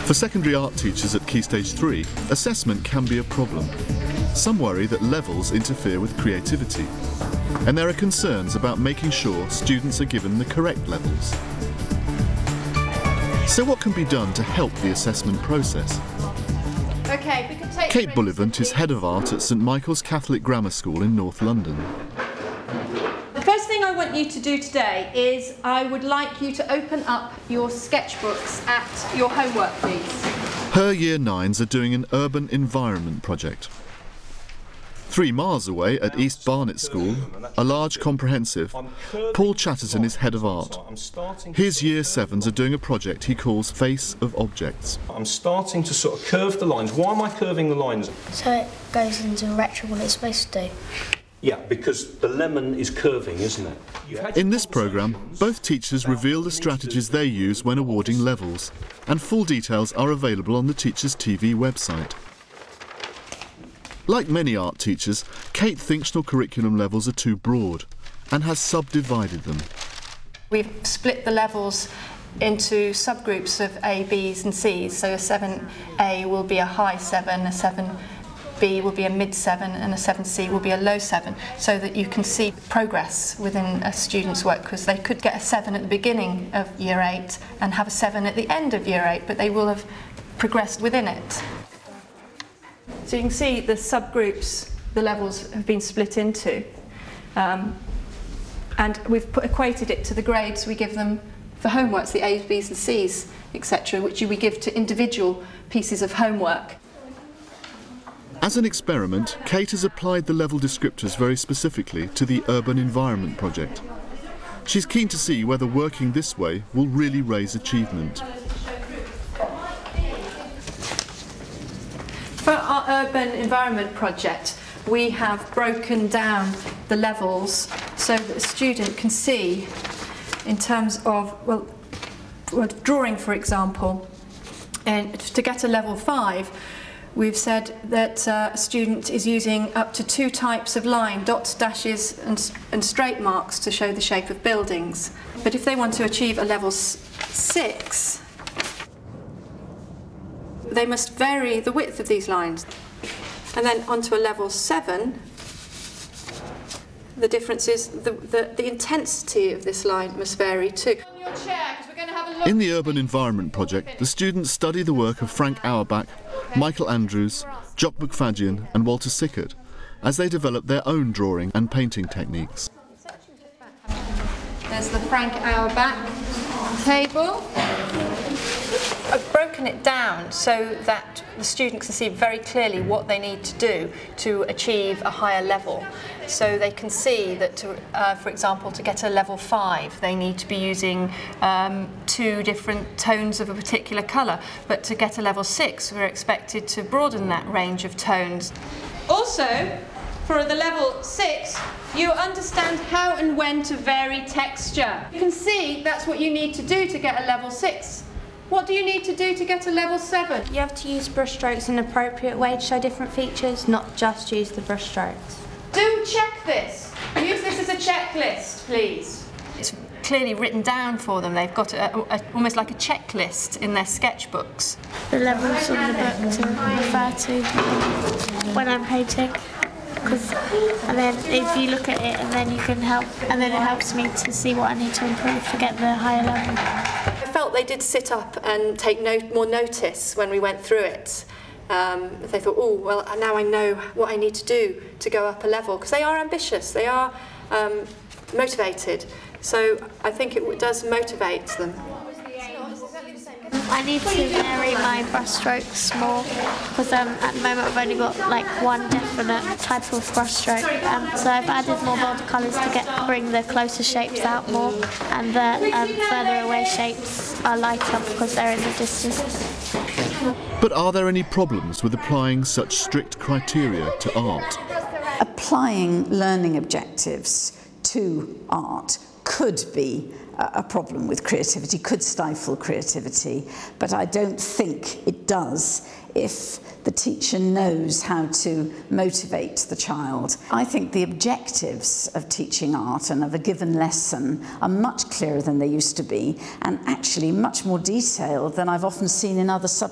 For secondary art teachers at Key Stage 3, assessment can be a problem. Some worry that levels interfere with creativity, and there are concerns about making sure students are given the correct levels. So what can be done to help the assessment process? Okay, we can take Kate Bullivant is Head of Art at St Michael's Catholic Grammar School in North London. The first thing I want you to do today is I would like you to open up your sketchbooks at your homework, please. Her Year 9s are doing an urban environment project. 3 miles away at East Barnet School, a large comprehensive, Paul Chatterton is Head of Art. His Year 7s are doing a project he calls Face of Objects. I'm starting to sort of curve the lines. Why am I curving the lines? So it goes into retro what it's supposed to do. Yeah, because the lemon is curving, isn't it? In this programme, both teachers reveal the strategies they use when awarding levels, and full details are available on the Teachers TV website. Like many art teachers, Kate thinks functional curriculum levels are too broad and has subdivided them. We've split the levels into subgroups of A, Bs and Cs. So a 7A will be a high 7, a 7B will be a mid 7 and a 7C will be a low 7, so that you can see progress within a student's work, because they could get a 7 at the beginning of Year 8 and have a 7 at the end of Year 8, but they will have progressed within it. So you can see the subgroups the levels have been split into, and we've equated it to the grades we give them for homeworks, the A's, B's and C's, etc., which we give to individual pieces of homework. As an experiment, Kate has applied the level descriptors very specifically to the Urban Environment project. She's keen to see whether working this way will really raise achievement. For our Urban Environment project, we have broken down the levels so that the student can see in terms of, well, drawing, for example, and to get a level 5, we've said that a student is using up to 2 types of line, dots, dashes and straight marks to show the shape of buildings. But if they want to achieve a level 6, they must vary the width of these lines. And then onto a level 7, the difference is the intensity of this line must vary too. In the Urban Environment project, the students study the work of Frank Auerbach, Michael Andrews, Jock McFadyen and Walter Sickert as they develop their own drawing and painting techniques. There's the Frank Auerbach table. I've broken it down so that the students can see very clearly what they need to do to achieve a higher level. So they can see that, for example, to get a level 5, they need to be using 2 different tones of a particular colour. But to get a level 6, we're expected to broaden that range of tones. Also, for the level 6, you understand how and when to vary texture. You can see that's what you need to do to get a level 6. What do you need to do to get a level 7? You have to use brush strokes in an appropriate way to show different features, not just use the brush strokes. Do check this. Use this as a checklist, please. It's clearly written down for them. They've got almost like a checklist in their sketchbooks. The levels on the book to refer to when I'm painting. And then if you look at it, and then you can help, and then it helps me to see what I need to improve to get the higher level. I felt they did sit up and take more notice when we went through it. They thought, oh, well, now I know what I need to do to go up a level, because they are ambitious, they are motivated. So I think it does motivate them. I need to vary my brush strokes more, because at the moment I've only got like one definite type of brush stroke, so I've added more watercolours to bring the closer shapes out more, and the further away shapes are lighter because they're in the distance. But are there any problems with applying such strict criteria to art? Applying learning objectives to art could be a problem with creativity, could stifle creativity, but I don't think it does if the teacher knows how to motivate the child. I think the objectives of teaching art and of a given lesson are much clearer than they used to be, and actually much more detailed than I've often seen in other subjects.